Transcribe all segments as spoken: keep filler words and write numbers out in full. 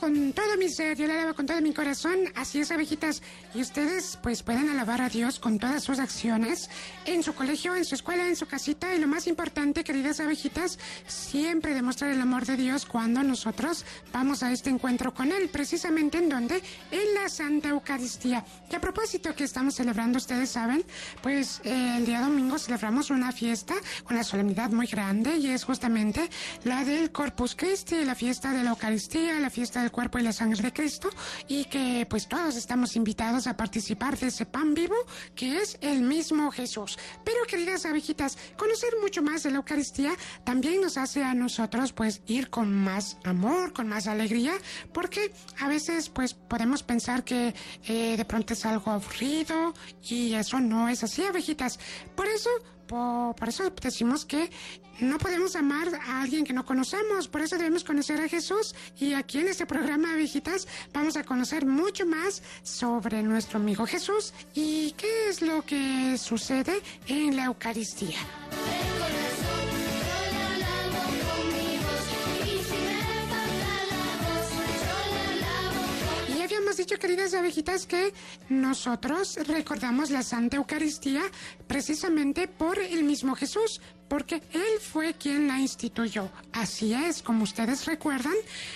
con todo mi ser, yo le alabo con todo mi corazón. Así es, abejitas. Y ustedes, pues, pueden alabar a Dios con todas sus acciones, en su colegio, en su escuela, en su casita. Y lo más importante, queridas abejitas, siempre demostrar el amor de Dios cuando nosotros vamos a este encuentro con Él, precisamente en donde, en la Santa Eucaristía. Y a propósito que estamos celebrando, ustedes saben, pues, eh, el día domingo celebramos una fiesta, una solemnidad muy grande, y es justamente la del Corpus Christi, la fiesta de la Eucaristía, la fiesta del cuerpo y la sangre de Cristo, y que pues todos estamos invitados a participar de ese pan vivo que es el mismo Jesús. Pero, queridas abejitas, conocer mucho más de la Eucaristía también nos hace a nosotros pues ir con más amor, con más alegría, porque a veces pues podemos pensar que eh, de pronto es algo aburrido, y eso no es así, abejitas. Por eso Por, por eso decimos que no podemos amar a alguien que no conocemos, por eso debemos conocer a Jesús. Y aquí en este programa, abejitas, vamos a conocer mucho más sobre nuestro amigo Jesús y qué es lo que sucede en la Eucaristía. Hemos dicho, queridas abejitas, que nosotros recordamos la Santa Eucaristía precisamente por el mismo Jesús, porque Él fue quien la instituyó. Así es, como ustedes recuerdan,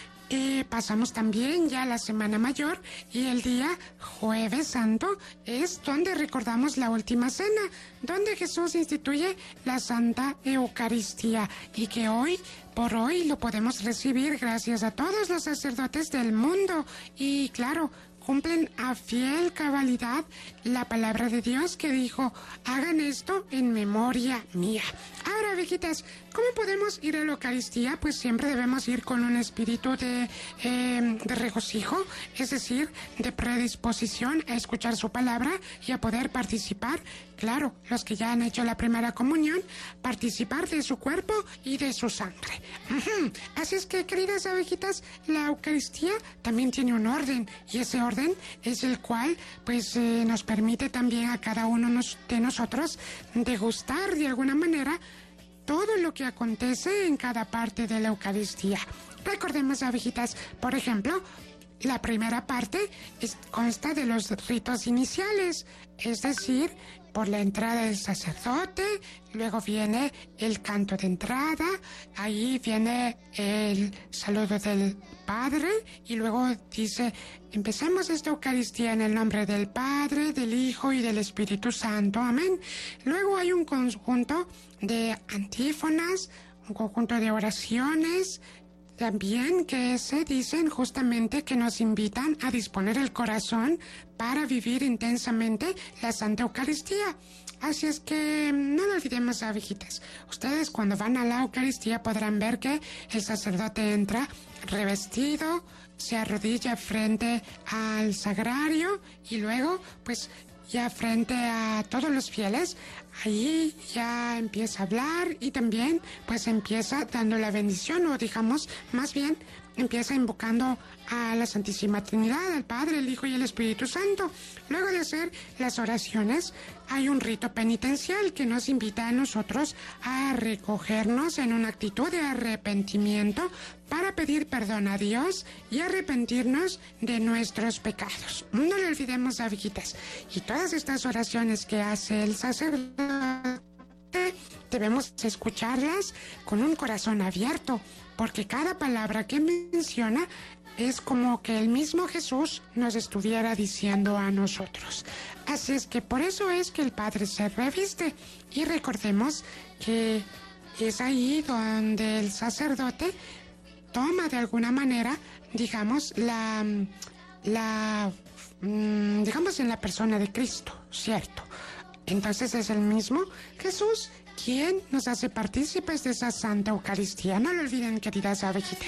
eh, pasamos también ya la Semana Mayor, y el día Jueves Santo es donde recordamos la Última Cena, donde Jesús instituye la Santa Eucaristía, y que hoy por hoy lo podemos recibir gracias a todos los sacerdotes del mundo. Y claro, cumplen a fiel cabalidad la palabra de Dios que dijo: hagan esto en memoria mía. Ahora, abejitas, ¿cómo podemos ir a la Eucaristía? Pues siempre debemos ir con un espíritu de, eh, de regocijo, es decir, de predisposición a escuchar su palabra y a poder participar. Claro, los que ya han hecho la primera comunión, participar de su cuerpo y de su sangre. Uh-huh. Así es que, queridas abejitas, la Eucaristía también tiene un orden, y ese orden es el cual pues eh, nos permite también a cada uno nos, de nosotros degustar de alguna manera todo lo que acontece en cada parte de la Eucaristía. Recordemos, abejitas, por ejemplo, la primera parte es, consta de los ritos iniciales, es decir, por la entrada del sacerdote, luego viene el canto de entrada, ahí viene el saludo del Padre, y luego dice: empezamos esta Eucaristía en el nombre del Padre, del Hijo y del Espíritu Santo, amén. Luego hay un conjunto de antífonas, un conjunto de oraciones, también que se dicen justamente que nos invitan a disponer el corazón para vivir intensamente la Santa Eucaristía. Así es que no lo olvidemos, abejitas. Ustedes cuando van a la Eucaristía podrán ver que el sacerdote entra revestido, se arrodilla frente al sagrario, y luego pues ya frente a todos los fieles, ahí ya empieza a hablar, y también pues empieza dando la bendición, o digamos, más bien empieza invocando a la Santísima Trinidad, al Padre, el Hijo y el Espíritu Santo. Luego de hacer las oraciones, hay un rito penitencial que nos invita a nosotros a recogernos en una actitud de arrepentimiento para pedir perdón a Dios y arrepentirnos de nuestros pecados. No lo olvidemos, abejitas. Y todas estas oraciones que hace el sacerdote debemos escucharlas con un corazón abierto, porque cada palabra que menciona es como que el mismo Jesús nos estuviera diciendo a nosotros. Así es que por eso es que el Padre se reviste, y recordemos que es ahí donde el sacerdote toma de alguna manera, digamos, la, la, digamos, en la persona de Cristo, ¿cierto? Entonces es el mismo Jesús quien nos hace partícipes de esa Santa Eucaristía. No lo olviden, queridas abejitas.